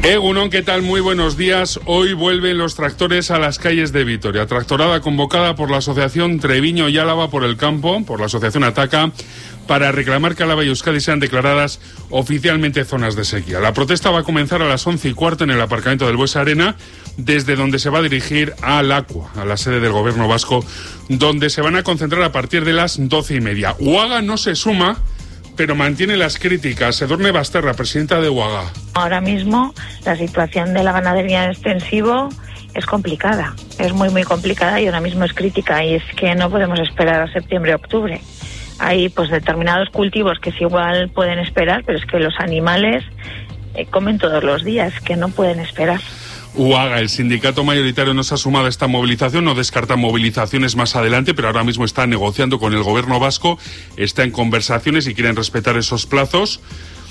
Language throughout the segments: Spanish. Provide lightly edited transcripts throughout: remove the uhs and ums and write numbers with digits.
Egunon, ¿qué tal? Muy buenos días. Hoy vuelven los tractores a las calles de Vitoria. Tractorada convocada por la Asociación Treviño y Álava por el Campo, por la Asociación Ataca, para reclamar que Álava y Euskadi sean declaradas oficialmente zonas de sequía. La protesta va a comenzar a las 11:15 en el aparcamiento del Buesa Arena, desde donde se va a dirigir a Lacua, a la sede del Gobierno vasco, donde se van a concentrar a partir de las 12:30. UAGA no se suma, pero mantiene las críticas. Edurne Basterra, presidenta de UAGA. Ahora mismo la situación de la ganadería en extensivo es complicada, es muy complicada y ahora mismo es crítica, y es que no podemos esperar a septiembre o octubre. Hay pues determinados cultivos que sí igual pueden esperar, pero es que los animales comen todos los días, que no pueden esperar. UAGA, el sindicato mayoritario, no se ha sumado a esta movilización, no descarta movilizaciones más adelante, pero ahora mismo está negociando con el Gobierno vasco, está en conversaciones y quieren respetar esos plazos.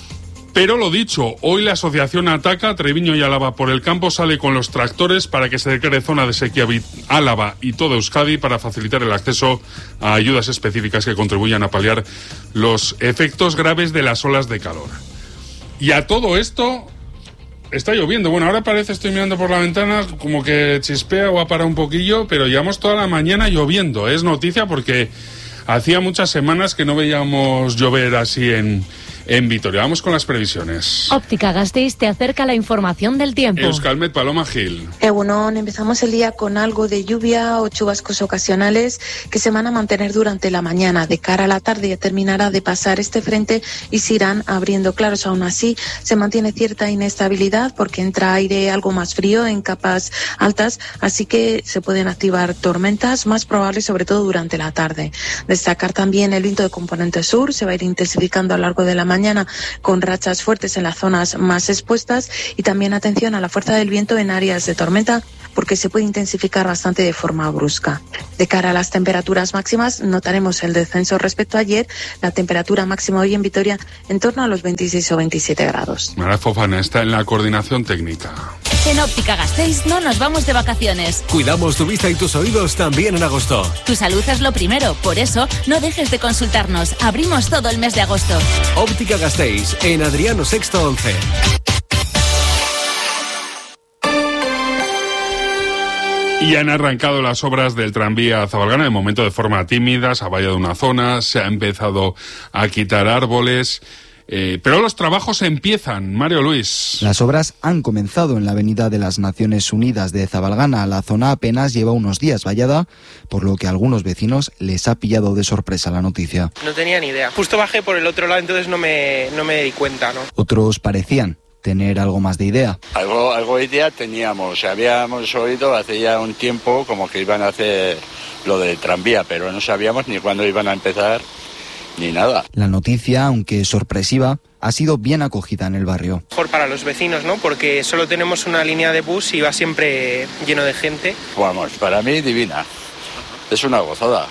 Pero lo dicho, hoy la asociación Ataca, Treviño y Álava por el Campo, sale con los tractores para que se declare zona de sequía Álava y toda Euskadi, para facilitar el acceso a ayudas específicas que contribuyan a paliar los efectos graves de las olas de calor. Y a todo esto está lloviendo. Bueno, ahora parece, estoy mirando por la ventana, como que chispea o ha parado un poquillo, pero llevamos toda la mañana lloviendo. Es noticia porque hacía muchas semanas que no veíamos llover así en Vitoria. Vamos con las previsiones. Óptica Gasteiz te acerca la información del tiempo. Euskalmet, Paloma Gil. Egunon, empezamos el día con algo de lluvia o chubascos ocasionales que se van a mantener durante la mañana. De cara a la tarde ya terminará de pasar este frente y se irán abriendo claros. Aún así, se mantiene cierta inestabilidad porque entra aire algo más frío en capas altas, así que se pueden activar tormentas, más probables sobre todo durante la tarde. Destacar también el viento de componente sur, se va a ir intensificando a lo largo de la mañana con rachas fuertes en las zonas más expuestas, y también atención a la fuerza del viento en áreas de tormenta porque se puede intensificar bastante de forma brusca. De cara a las temperaturas máximas, notaremos el descenso respecto a ayer. La temperatura máxima hoy en Vitoria en torno a los 26 o 27 grados. Mara Fofana está en la coordinación técnica. En Óptica Gasteiz no nos vamos de vacaciones. Cuidamos tu vista y tus oídos también en agosto. Tu salud es lo primero, por eso no dejes de consultarnos. Abrimos todo el mes de agosto. Óptica Gasteiz, en Adriano Sexto 11. Y han arrancado las obras del tranvía a Zabalgana, de momento de forma tímida. Se ha vallado una zona, se ha empezado a quitar árboles, pero los trabajos empiezan. Mario Luis. Las obras han comenzado en la avenida de las Naciones Unidas de Zabalgana. La zona apenas lleva unos días vallada, por lo que a algunos vecinos les ha pillado de sorpresa la noticia. No tenía ni idea. Justo bajé por el otro lado, entonces no me di cuenta, ¿no? Otros parecían tener algo más de idea. Algo de idea teníamos. Habíamos oído hace ya un tiempo como que iban a hacer lo del tranvía, pero no sabíamos ni cuándo iban a empezar ni nada. La noticia, aunque sorpresiva, ha sido bien acogida en el barrio. Mejor para los vecinos, ¿no? Porque solo tenemos una línea de bus y va siempre lleno de gente. Vamos, para mí divina. Es una gozada.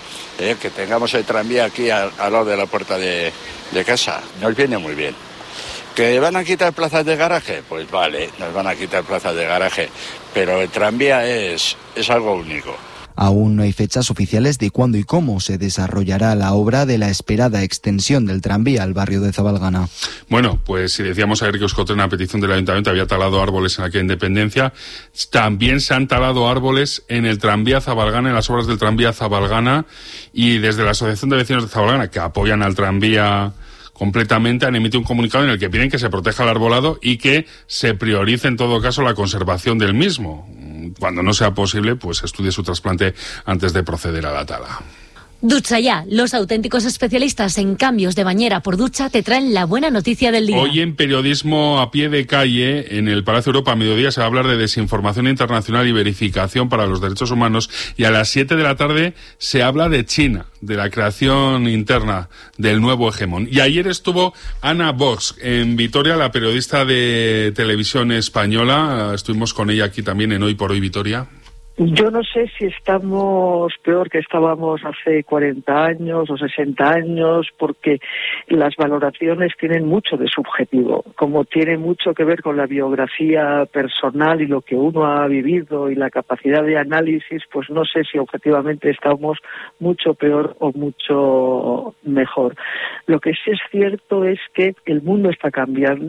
Que tengamos el tranvía aquí al lado de la puerta de casa. Nos viene muy bien. ¿Que van a quitar plazas de garaje? Pues vale, nos van a quitar plazas de garaje, pero el tranvía es algo único. Aún no hay fechas oficiales de cuándo y cómo se desarrollará la obra de la esperada extensión del tranvía al barrio de Zabalgana. Bueno, pues si decíamos ayer que Euskotren, a petición del Ayuntamiento, había talado árboles en la calle Independencia, también se han talado árboles en el tranvía Zabalgana, en las obras del tranvía Zabalgana, y desde la Asociación de Vecinos de Zabalgana, que apoyan al tranvía completamente, han emitido un comunicado en el que piden que se proteja el arbolado y que se priorice en todo caso la conservación del mismo. Cuando no sea posible, pues estudie su trasplante antes de proceder a la tala. Ducha Ya, los auténticos especialistas en cambios de bañera por ducha te traen la buena noticia del día. Hoy en Periodismo a pie de calle, en el Palacio Europa a mediodía, se va a hablar de desinformación internacional y verificación para los derechos humanos, y a las 7 de la tarde se habla de China, de la creación interna del nuevo hegemón. Y ayer estuvo Ana Bosch en Vitoria, la periodista de televisión española. Estuvimos con ella aquí también en Hoy por Hoy Vitoria. Yo no sé si estamos peor que estábamos hace 40 años o 60 años, porque las valoraciones tienen mucho de subjetivo, como tiene mucho que ver con la biografía personal y lo que uno ha vivido y la capacidad de análisis, pues no sé si objetivamente estamos mucho peor o mucho mejor. Lo que sí es cierto es que el mundo está cambiando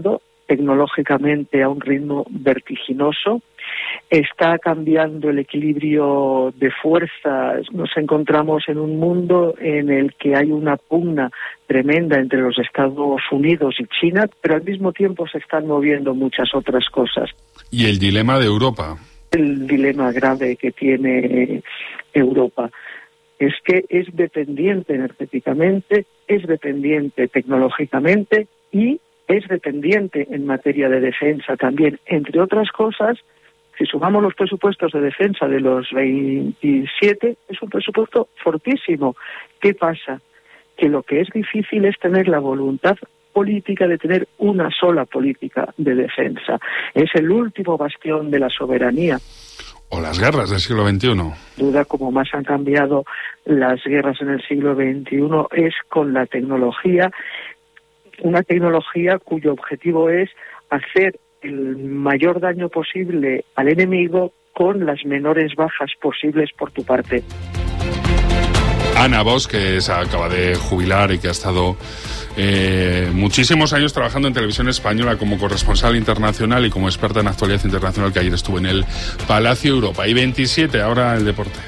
tecnológicamente a un ritmo vertiginoso. Está cambiando el equilibrio de fuerzas. Nos encontramos en un mundo en el que hay una pugna tremenda entre los Estados Unidos y China, pero al mismo tiempo se están moviendo muchas otras cosas. ¿Y el dilema de Europa? El dilema grave que tiene Europa es que es dependiente energéticamente, es dependiente tecnológicamente y es dependiente en materia de defensa también. Entre otras cosas, si sumamos los presupuestos de defensa de los 27, es un presupuesto fortísimo. ¿Qué pasa? Que lo que es difícil es tener la voluntad política de tener una sola política de defensa. Es el último bastión de la soberanía. O las guerras del siglo XXI. Duda como más han cambiado las guerras en el siglo XXI es con la tecnología, una tecnología cuyo objetivo es hacer el mayor daño posible al enemigo con las menores bajas posibles por tu parte. Ana Bosch, que se acaba de jubilar y que ha estado muchísimos años trabajando en Televisión Española como corresponsal internacional y como experta en actualidad internacional, que ayer estuvo en el Palacio Europa. Y 27, ahora el deporte.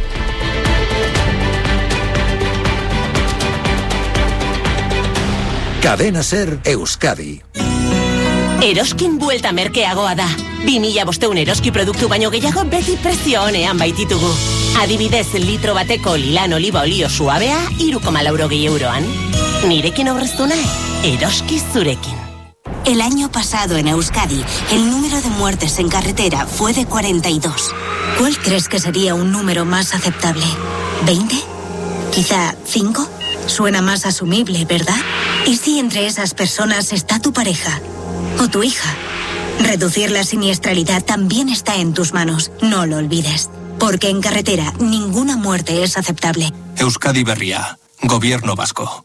Cadena Ser Euskadi. Eroskin buelta merkeagoa da. 2005 eroski produktu baino gehiago beti prezio honean baititugu. Adibidez, litro bateko Lilan oliba olio suabea 3,80 euroan. Nirekin aurreztu nahi, eroski zurekin. El año pasado en Euskadi, el número de muertes en carretera fue de 42. ¿Cuál crees que sería un número más aceptable? ¿20? ¿Quizá 5? Suena más asumible, ¿verdad? ¿Y si entre esas personas está tu pareja o tu hija? Reducir la siniestralidad también está en tus manos. No lo olvides. Porque en carretera ninguna muerte es aceptable. Euskadi Berria, Gobierno Vasco.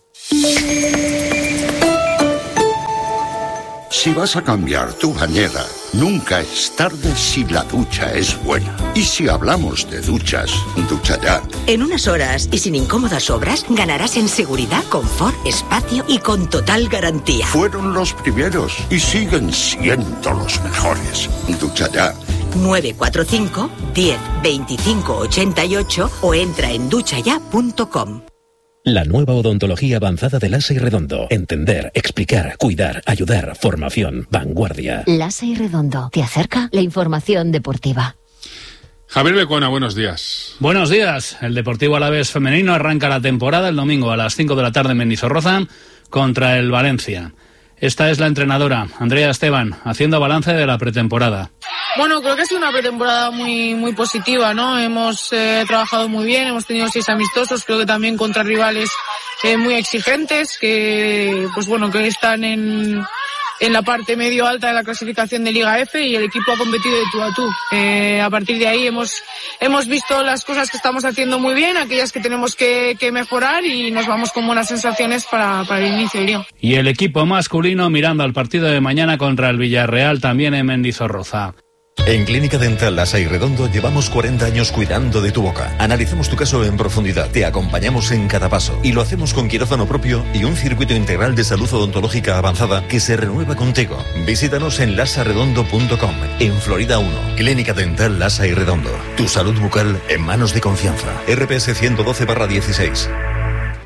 Si vas a cambiar tu bañera, nunca es tarde si la ducha es buena. Y si hablamos de duchas, Ducha Ya. En unas horas y sin incómodas obras, ganarás en seguridad, confort, espacio y con total garantía. Fueron los primeros y siguen siendo los mejores. Ducha Ya. 945 10 25 88 o entra en duchaya.com. La nueva odontología avanzada de Lasa y Redondo. Entender, explicar, cuidar, ayudar, formación, vanguardia. Lasa y Redondo. Te acerca la información deportiva. Javier Lecuona, buenos días. Buenos días. El Deportivo Alavés femenino arranca la temporada el domingo a las 5 de la tarde en Mendizorroza contra el Valencia. Esta es la entrenadora, Andrea Esteban, haciendo balance de la pretemporada. Bueno, creo que ha sido una pretemporada muy positiva, ¿no? Hemos trabajado muy bien, hemos tenido 6 amistosos, creo que también contra rivales muy exigentes, que pues bueno, que están en la parte medio alta de la clasificación de Liga F, y el equipo ha competido de tú a tú. A partir de ahí hemos visto las cosas que estamos haciendo muy bien, aquellas que tenemos que mejorar, y nos vamos con buenas sensaciones para el inicio del día. Y el equipo masculino mirando al partido de mañana contra el Villarreal, también en Mendizorroza. En Clínica Dental Lasa y Redondo llevamos 40 años cuidando de tu boca. Analizamos tu caso en profundidad, te acompañamos en cada paso y lo hacemos con quirófano propio y un circuito integral de salud odontológica avanzada que se renueva contigo. Visítanos en lasaredondo.com, en Florida 1. Clínica Dental Lasa y Redondo. Tu salud bucal en manos de confianza. RPS 112/16.